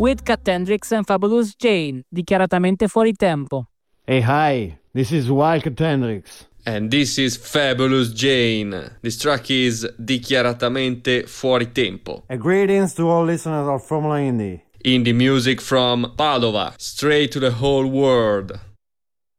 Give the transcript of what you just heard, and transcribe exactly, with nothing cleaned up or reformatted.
with Kat Hendricks and Fabulous Jane, dichiaratamente fuori tempo. Hey, hi, this is Wild Hendricks. And this is Fabulous Jane. This track is dichiaratamente fuori tempo. A greetings to all listeners of Formula Indie. Indie music from Padova, straight to the whole world.